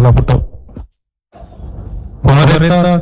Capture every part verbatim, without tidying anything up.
Salah putar. Pemerintah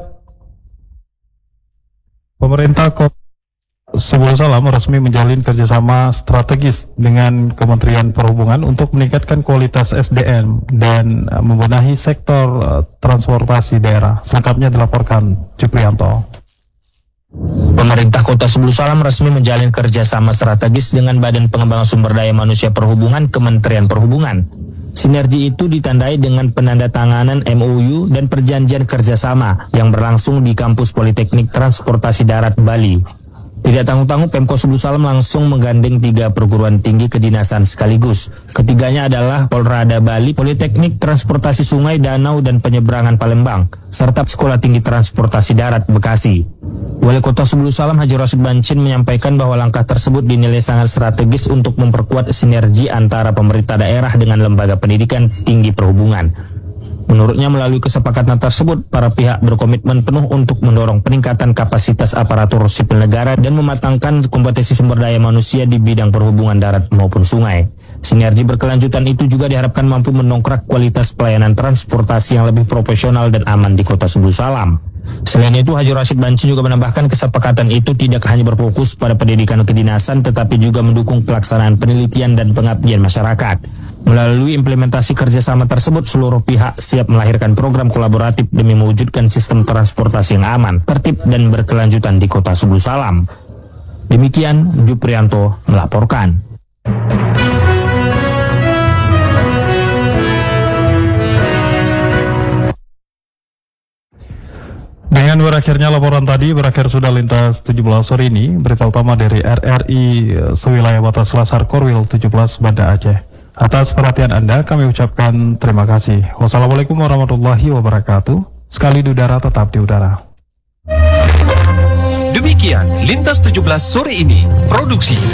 Pemerintah Kota Sebul Salam resmi menjalin kerjasama strategis dengan Kementerian Perhubungan untuk meningkatkan kualitas S D M dan uh, membenahi sektor uh, transportasi daerah. Selengkapnya dilaporkan Juprianto. Pemerintah Kota Sebul Salam resmi menjalin kerjasama strategis dengan Badan Pengembangan Sumber Daya Manusia Perhubungan Kementerian Perhubungan. Sinergi itu ditandai dengan penandatanganan M O U dan perjanjian kerjasama yang berlangsung di Kampus Politeknik Transportasi Darat Bali. Tidak tanggung-tanggung, Pemkot Sebul Salam langsung menggandeng tiga perguruan tinggi kedinasan sekaligus. Ketiganya adalah Polrada Bali, Politeknik Transportasi Sungai, Danau, dan Penyeberangan Palembang, serta Sekolah Tinggi Transportasi Darat Bekasi. Wali Kota Sebul Salam Haji Rosid Bancin menyampaikan bahwa langkah tersebut dinilai sangat strategis untuk memperkuat sinergi antara pemerintah daerah dengan lembaga pendidikan tinggi perhubungan. Menurutnya, melalui kesepakatan tersebut, para pihak berkomitmen penuh untuk mendorong peningkatan kapasitas aparatur sipil negara dan mematangkan kompetensi sumber daya manusia di bidang perhubungan darat maupun sungai. Sinergi berkelanjutan itu juga diharapkan mampu mendongkrak kualitas pelayanan transportasi yang lebih profesional dan aman di Kota Sebul Salam. Selain itu, Haji Rosid Bancin juga menambahkan kesepakatan itu tidak hanya berfokus pada pendidikan kedinasan, tetapi juga mendukung pelaksanaan penelitian dan pengabdian masyarakat. Melalui implementasi kerjasama tersebut, seluruh pihak siap melahirkan program kolaboratif demi mewujudkan sistem transportasi yang aman, tertib, dan berkelanjutan di Kota Sebul Salam. Demikian Juprianto melaporkan. Dengan berakhirnya laporan tadi, berakhir sudah lintas tujuh belas sore ini. Berita utama dari R R I sewilayah batas Selasar Korwil tujuh belas Banda Aceh. Atas perhatian Anda kami ucapkan terima kasih. Wassalamualaikum warahmatullahi wabarakatuh. Sekali di udara tetap di udara. Demikian Lintas tujuh belas sore ini, produksi